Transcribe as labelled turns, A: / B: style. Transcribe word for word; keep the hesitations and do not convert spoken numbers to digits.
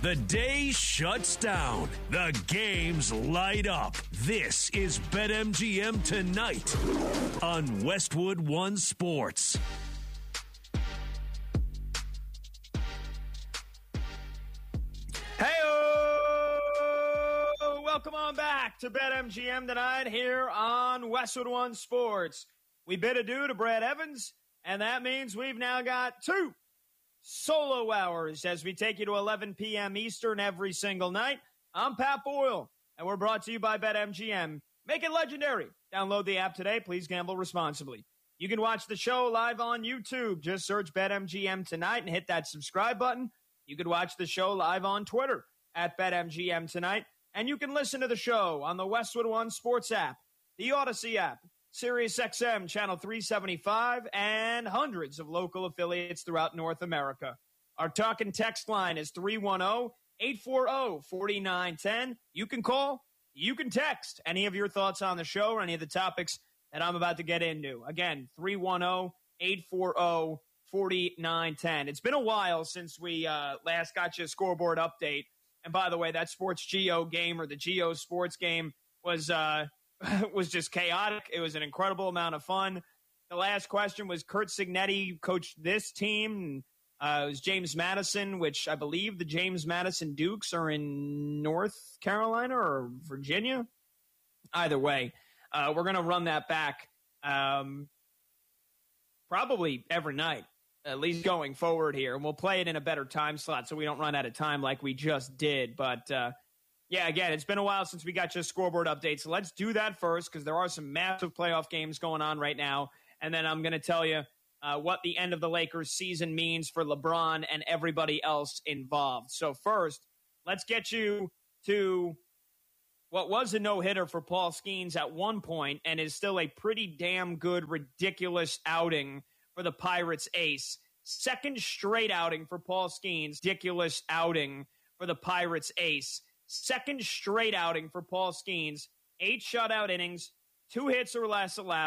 A: The day shuts down. The games light up. This is BetMGM Tonight on Westwood One Sports.
B: Hey-o! Welcome on back to BetMGM Tonight here on Westwood One Sports. We bid adieu to Brad Evans, and that means we've now got two solo hours as we take you to eleven p.m. Eastern every single night. I'm Pat Boyle, and we're brought to you by BetMGM. Make it legendary. Download the app today. Please gamble responsibly. You can watch the show live on YouTube. Just search BetMGM Tonight and hit that subscribe button. You can watch the show live on Twitter at BetMGM Tonight. And you can listen to the show on the Westwood One Sports app, the Odyssey app, Sirius X M Channel three seventy-five, and hundreds of local affiliates throughout North America. Our talk and text line is three one zero, eight four zero, four nine one zero. You can call, you can text any of your thoughts on the show or any of the topics that I'm about to get into. Again, three one zero, eight four zero, four nine one zero. It's been a while since we uh, last got you a scoreboard update. And by the way, that Sports Geo game or the Geo Sports game was uh, was just chaotic. It was an incredible amount of fun. The last question was Curt Cignetti coached this team. Uh, it was James Madison, which I believe the James Madison Dukes are in North Carolina or Virginia. Either way, uh, we're going to run that back um, probably every night, at least going forward here. And we'll play it in a better time slot so we don't run out of time like we just did. But, uh, yeah, again, it's been a while since we got just scoreboard updates. So let's do that first because there are some massive playoff games going on right now. And then I'm going to tell you uh, what the end of the Lakers season means for LeBron and everybody else involved. So first, let's get you to what was a no-hitter for Paul Skeens at one point and is still a pretty damn good, ridiculous outing for the Pirates ace. Second straight outing for Paul Skeens. Ridiculous outing for the Pirates ace. Second straight outing for Paul Skeens. Eight shutout innings, two hits or less allowed.